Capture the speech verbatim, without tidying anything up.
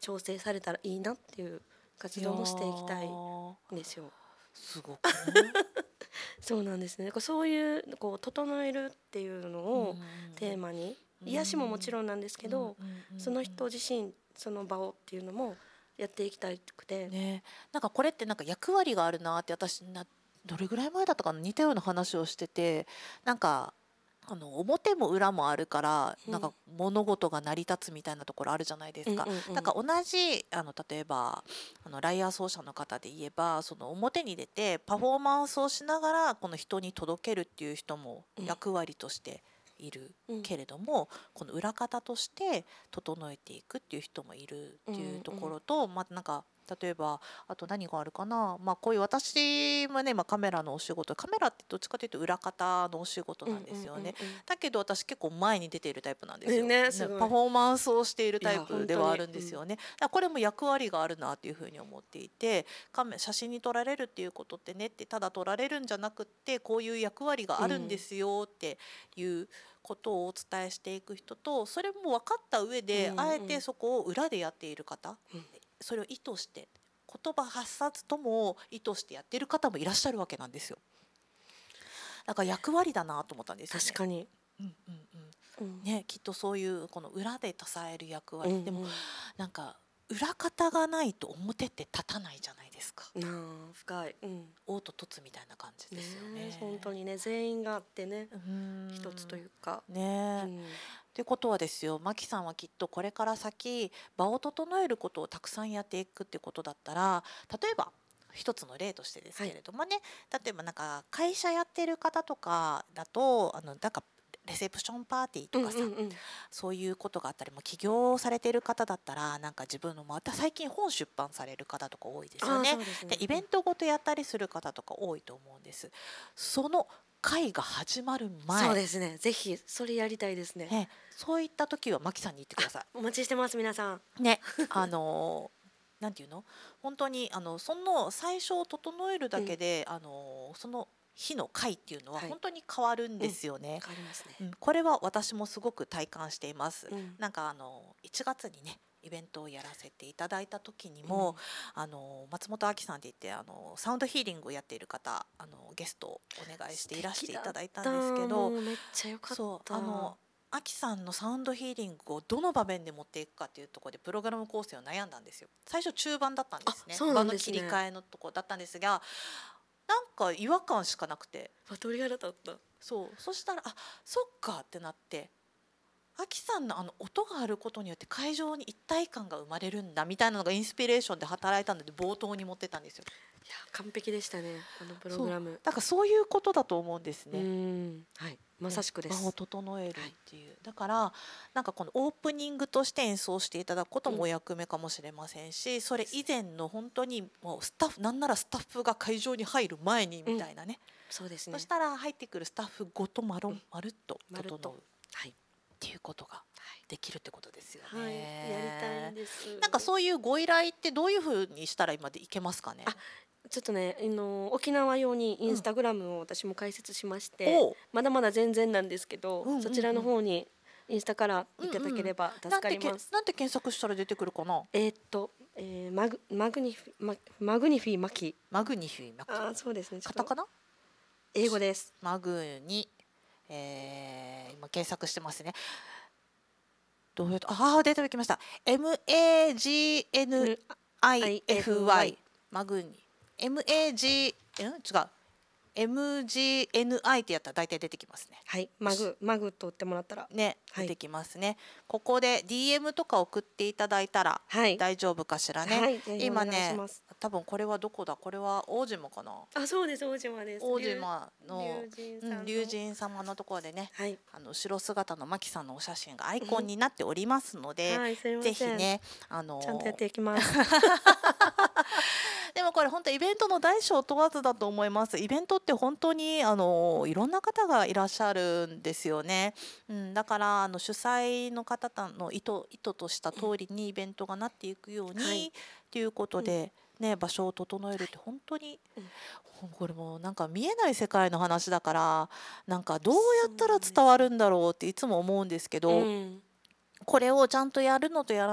調整されたらいいなっていう活動もしていきたいんですよ。 すごくねそうなんですね。そういうこう整えるっていうのをテーマに、癒しももちろんなんですけど、その人自身その場をっていうのもやっていきたくて、 ね、なんかこれってなんか役割があるなって私などれぐらい前だったかな、似たような話をしてて、なんかあの表も裏もあるから、 うんなんか物事が成り立つみたいなところあるじゃないですか。 うんうんうんだから同じあの例えばあのライアー奏者の方で言えば、その表に出てパフォーマンスをしながらこの人に届けるっていう人も役割としているうんけれども、この裏方として整えていくっていう人もいるっていうところと、まあなんか例えばあと何があるかな、まあこういう私もね、まあ、カメラのお仕事、カメラってどっちかというと裏方のお仕事なんですよね。 うんうんうんうんだけど私結構前に出ているタイプなんですよ、 ねすごいパフォーマンスをしているタイいやプではあるんですよね。だからこれも役割があるなっていうふうに思っていて、カメ写真に撮られるっていうことってねってただ撮られるんじゃなくって、こういう役割があるんですよっていうことをお伝えしていく人と、それも分かった上で、 うんうんあえてそこを裏でやっている方、 うんそれを意図して言葉発殺とも意図してやっている方もいらっしゃるわけなんですよ。だから役割だなと思ったんですよね。 確かに、 うんうんうんうんね、きっとそういうこの裏で支える役割、 うんうん、 でもなんか裏方がないと表って立たないじゃないですか。 なあ深い、うん王と凸みたいな感じですよね。 ね本当にね、全員があってね、 うん一つというかね、 うんってことはですよ、マキさんはきっとこれから先場を整えることをたくさんやっていくってことだったら、例えば一つの例としてですけれどもね、例えばなんか会社やってる方とかだと、あのなんかレセプションパーティーとかさ、 うんうんうんそういうことがあったり、も起業されている方だったら、なんか自分のまた最近本出版される方とか多いですよああね。 そうですねでイベントごとやったりする方とか多いと思うんです。その会が始まる前、 そうですね、ぜひそれやりたいですね。 ね、そういった時はマキさんに言ってくださお待ちしてます皆さん。 い。ね、あのなんていうの、本当にあのその最初を整えるだけで、あのその日の会っていうのははい本当に変わるんですよね。 変わりますね。 うん、これは私もすごく体感しています。 うんなんかあのいちがつにねイベントをやらせていただいた時にも、あの松本明さんって言ってあのサウンドヒーリングをやっている方、あのゲストをお願いしていらしていただいたんですけど、 もうめっちゃ良かった。 そうあのアキさんのサウンドヒーリングをどの場面で持っていくかっていうところでプログラム構成を悩んだんですよ。最初中盤だったんですね。 あそうなんですね場の切り替えのところだったんですが、なんか違和感しかなくて、 あ鳥肌立った。 そうそしたらあそっかってなって、アキさんのあの音があることによって会場に一体感が生まれるんだみたいなのがインスピレーションで働いたので冒頭に持ってったんですよ。 いや完璧でしたね、あのプロそうグラム。 だからそういうことだと思うんですうね。 んはいまさしくです。 場を整えるっていう、だからなんかこのオープニングとして演奏していただくこともお役目かもしれませんし、それ以前の本当にもうスタッフなんならスタッフが会場に入る前にみたいなね、 そうですね。 そしたら入ってくるスタッフごとまるまるっとまるっと整うっはいていうことができるってことですよね。 はいやりたいんです。 なんかそういうご依頼ってどういうふうにしたら今でいけますかね。 あちょっとね、あの沖縄用にインスタグラムを私も開設しまして、 おうまだまだ全然なんですけど、 うんうんうんそちらの方にインスタからいただければ助かります。 なんてけなんて検索したら出てくるかな。 えーっと、えー、マグマグニフィママグニフィマキ。 マグニフィマキ、 あーそうですね。ちょっとカタカナ英語です。 マグに、えー、今検索してますね。どういうとああ出てきました。 エムエージーエヌアイエフワイ マグニ エムエージー ん違う エムジーエヌアイ ってやったら大体出てきますね。 はい、マグマグと打ってもらったらね、 はい出てきますね。ここで ディーエム とか送っていただいたらはい大丈夫かしらね。 はいぜひお今願いしねます。 多分これはどこだ、これは大島かな。 あ、そうです、大島です。 大島の龍神さんのうん龍神様のところでね、 はいあの後ろ姿のマキさんのお写真がアイコンになっておりますので、 はい、すいません。 ぜひね、あのちゃんとやっていきます。 でもこれ本当イベントの大小問わずだと思います。イベントって本当にあのいろんな方がいらっしゃるんですよね。うん、だからあの主催の方の意図意図とした通りにイベントがなっていくように、 はいということで、ね、場所を整えるって本当に、ほんこれもうなんか見えない世界の話だから、なんかどうやったら伝わるんだろうっていつも思うんですけど、 うんこれをちゃんとやるのとやら